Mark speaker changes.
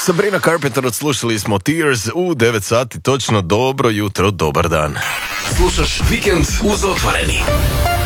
Speaker 1: Sabrina Carpenter, odslušali smo Tears u 9 sati, točno. Dobro jutro, dobar dan.
Speaker 2: Slušaš Vikend uz Otvoreni.